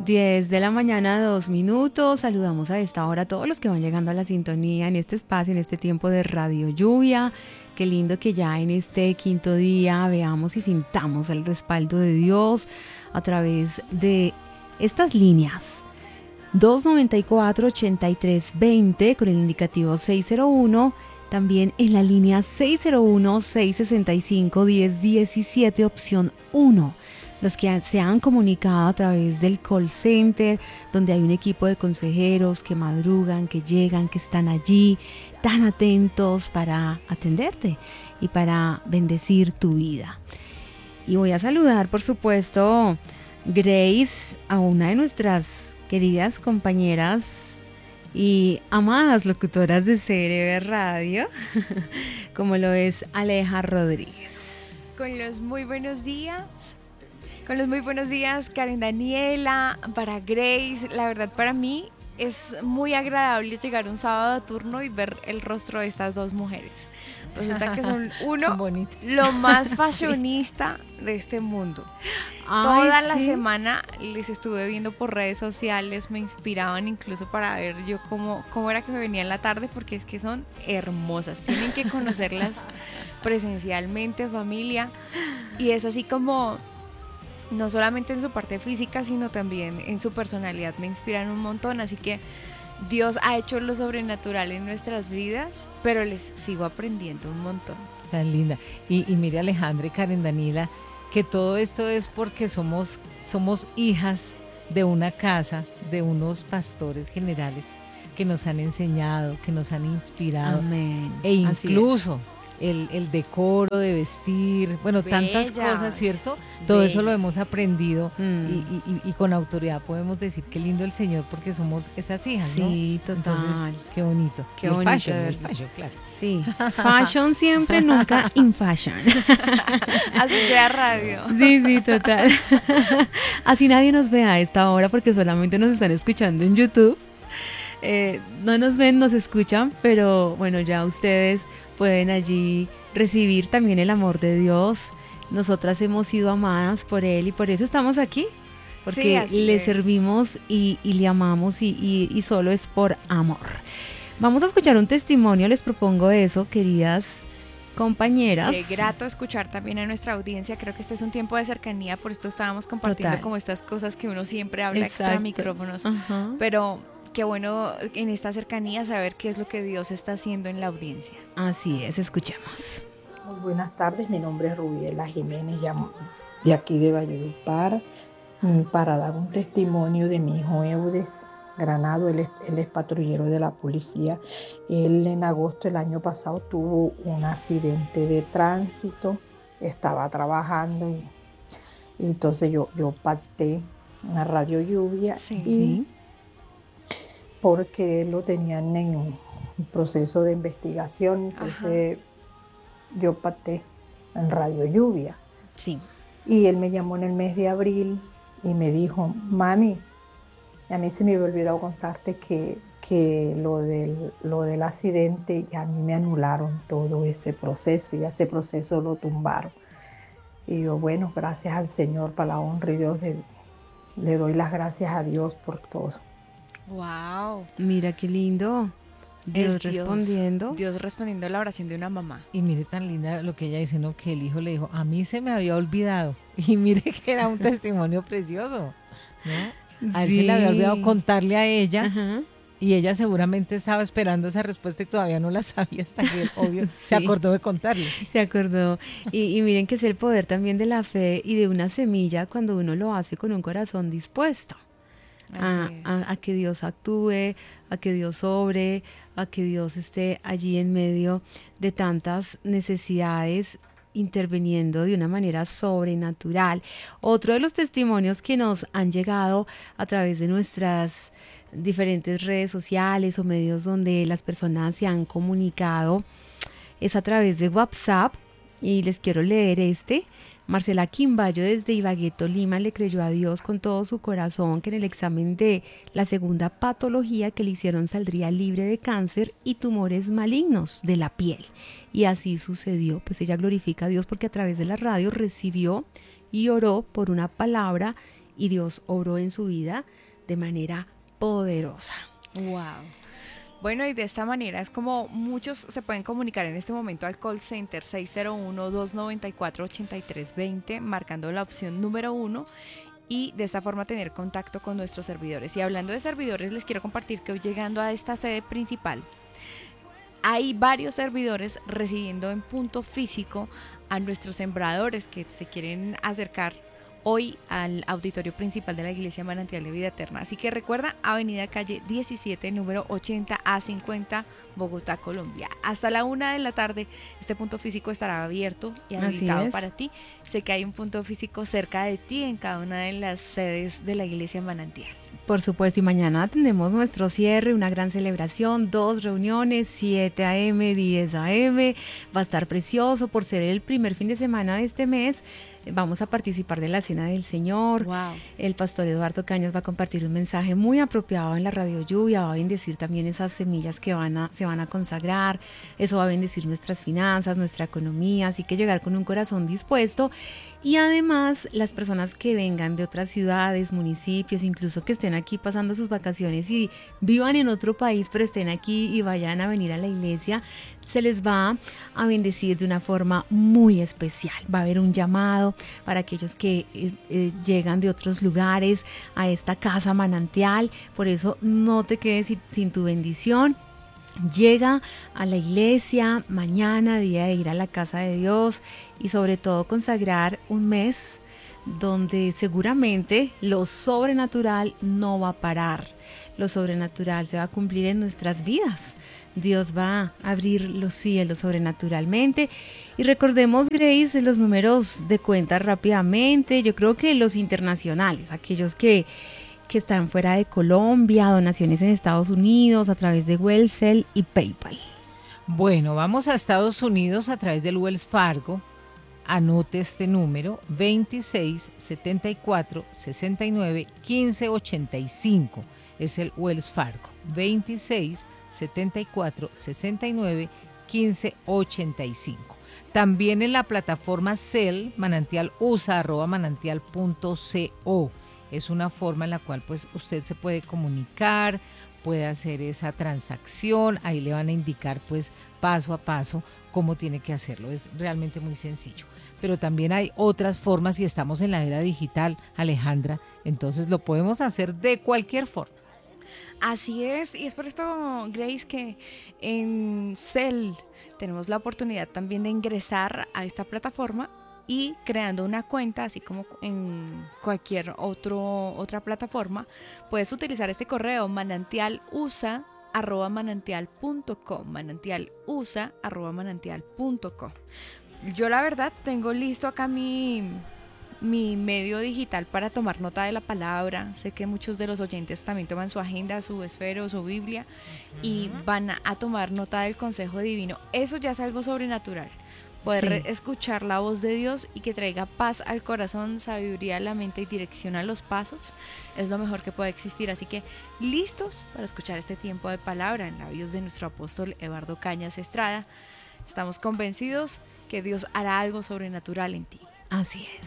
10 de la mañana, 2 minutos. Saludamos a esta hora a todos los que van llegando a la sintonía en este espacio, en este tiempo de Radio Lluvia. Qué lindo que ya en este quinto día veamos y sintamos el respaldo de Dios a través de estas líneas. 294-8320 con el indicativo 601. También en la línea 601-665-1017, opción 1. Los que se han comunicado a través del call center, donde hay un equipo de consejeros que madrugan, que llegan, que están allí, tan atentos para atenderte y para bendecir tu vida. Y voy a saludar, por supuesto, Grace, a una de nuestras queridas compañeras y amadas locutoras de CRB Radio, como lo es Aleja Rodríguez. Con los muy buenos días, Karen Daniela, para Grace. La verdad, para mí es muy agradable llegar un sábado a turno y ver el rostro de estas dos mujeres. Resulta que son lo más fashionista de este mundo. Toda la semana les estuve viendo por redes sociales, me inspiraban incluso para ver yo cómo era que me venía en la tarde, porque es que son hermosas. Tienen que conocerlas presencialmente, familia. Y es así como, no solamente en su parte física, sino también en su personalidad, me inspiran un montón. Así que Dios ha hecho lo sobrenatural en nuestras vidas, pero les sigo aprendiendo un montón. Tan linda. Y mire, Alejandra y Karen Daniela, que todo esto es porque somos hijas de una casa, de unos pastores generales que nos han enseñado, que nos han inspirado. Amén. E incluso el decoro de vestir, bueno, tantas cosas, ¿cierto? Todo eso lo hemos aprendido y con autoridad podemos decir qué lindo el Señor, porque somos esas hijas, ¿no? Sí, total. Entonces, qué bonito. Qué bonito. El fashion, claro. Sí, fashion siempre, nunca in fashion. Así sea radio. Sí, total. Así nadie nos ve a esta hora porque solamente nos están escuchando en YouTube. No nos ven, nos escuchan, pero bueno, ya ustedes pueden allí recibir también el amor de Dios. Nosotras hemos sido amadas por Él y por eso estamos aquí, porque le servimos y le amamos y solo es por amor. Vamos a escuchar un testimonio, les propongo eso, queridas compañeras. Qué grato escuchar también a nuestra audiencia. Creo que este es un tiempo de cercanía, por esto estábamos compartiendo como estas cosas que uno siempre habla extra micrófonos. Pero qué bueno en esta cercanía saber qué es lo que Dios está haciendo en la audiencia. Así es, escuchemos. Muy buenas tardes, mi nombre es Rubiela Jiménez, de aquí de Valledupar, para dar un testimonio de mi hijo Eudes Granado. Él es patrullero de la policía. Él en agosto del año pasado tuvo un accidente de tránsito, estaba trabajando y entonces yo pacté una Radio Lluvia porque lo tenían en un proceso de investigación, entonces yo pacté en Radio Lluvia. Sí. Y él me llamó en el mes de abril y me dijo: mami, a mí se me había olvidado contarte que lo del accidente, y a mí me anularon todo ese proceso, y ese proceso lo tumbaron. Y yo, bueno, gracias al Señor, para la honra y Dios, le doy las gracias a Dios por todo. Wow. Mira qué lindo. Dios respondiendo. Dios respondiendo a la oración de una mamá. Y mire tan linda lo que ella dice, ¿no? Que el hijo le dijo, a mí se me había olvidado. Y mire que era un testimonio precioso, ¿no? A él se le había olvidado contarle a ella. Ajá. Y ella seguramente estaba esperando esa respuesta y todavía no la sabía hasta que, obvio, se acordó de contarle. Se acordó. Y miren que es el poder también de la fe y de una semilla cuando uno lo hace con un corazón dispuesto a que Dios actúe, a que Dios obre, a que Dios esté allí en medio de tantas necesidades, interviniendo de una manera sobrenatural. Otro de los testimonios que nos han llegado a través de nuestras diferentes redes sociales o medios donde las personas se han comunicado es a través de WhatsApp, y les quiero leer este. Marcela Quimbayo desde Ibagué, Tolima, le creyó a Dios con todo su corazón que en el examen de la segunda patología que le hicieron saldría libre de cáncer y tumores malignos de la piel. Y así sucedió. Pues ella glorifica a Dios porque a través de la radio recibió y oró por una palabra y Dios obró en su vida de manera poderosa. Wow. Bueno, y de esta manera es como muchos se pueden comunicar en este momento al call center 601-294-8320, marcando la opción número 1, y de esta forma tener contacto con nuestros servidores. Y hablando de servidores, les quiero compartir que hoy, llegando a esta sede principal, hay varios servidores recibiendo en punto físico a nuestros sembradores que se quieren acercar hoy al auditorio principal de la Iglesia Manantial de Vida Eterna. Así que recuerda, Avenida Calle 17, número 80A50, Bogotá, Colombia. Hasta la 1 de la tarde este punto físico estará abierto y habilitado para ti. Sé que hay un punto físico cerca de ti en cada una de las sedes de la Iglesia Manantial. Por supuesto, y mañana tenemos nuestro cierre, una gran celebración, 2 reuniones, 7 a.m., 10 a.m. Va a estar precioso por ser el primer fin de semana de este mes. Vamos a participar de la Cena del Señor. Wow. El pastor Eduardo Cañas va a compartir un mensaje muy apropiado en la Radio Lluvia. Va a bendecir también esas semillas que se van a consagrar. Eso va a bendecir nuestras finanzas, nuestra economía. Así que llegar con un corazón dispuesto. Y además, las personas que vengan de otras ciudades, municipios, incluso que estén aquí pasando sus vacaciones y vivan en otro país, pero estén aquí y vayan a venir a la iglesia, se les va a bendecir de una forma muy especial. Va a haber un llamado para aquellos que llegan de otros lugares a esta casa manantial. Por eso no te quedes sin tu bendición. Llega a la iglesia mañana, día de ir a la casa de Dios, y sobre todo consagrar un mes donde seguramente lo sobrenatural no va a parar. Lo sobrenatural se va a cumplir en nuestras vidas. Dios va a abrir los cielos sobrenaturalmente. Y recordemos, Grace, los números de cuenta rápidamente. Yo creo que los internacionales, aquellos que están fuera de Colombia, donaciones en Estados Unidos a través de Wellcell y PayPal. Bueno, vamos a Estados Unidos a través del Wells Fargo. Anote este número: 26 74 69 15 85. Es el Wells Fargo. 26 74 69 15 85. También en la plataforma Zelle, manantialusa@manantial.co. Es una forma en la cual pues usted se puede comunicar, puede hacer esa transacción. Ahí le van a indicar pues paso a paso cómo tiene que hacerlo. Es realmente muy sencillo. Pero también hay otras formas y estamos en la era digital, Alejandra. Entonces lo podemos hacer de cualquier forma. Así es, y es por esto, Grace, que en Zelle tenemos la oportunidad también de ingresar a esta plataforma y creando una cuenta, así como en cualquier otra plataforma, puedes utilizar este correo manantialusa@manantial.com, manantialusa@manantial.com. Yo la verdad tengo listo acá mi medio digital para tomar nota de la palabra. Sé que muchos de los oyentes también toman su agenda, su esfero, su Biblia, y van a tomar nota del consejo divino. Eso ya es algo sobrenatural. Poder escuchar la voz de Dios y que traiga paz al corazón, sabiduría a la mente y dirección a los pasos, es lo mejor que puede existir. Así que listos para escuchar este tiempo de palabra en labios de nuestro apóstol Eduardo Cañas Estrada. Estamos convencidos que Dios hará algo sobrenatural en ti. Así es.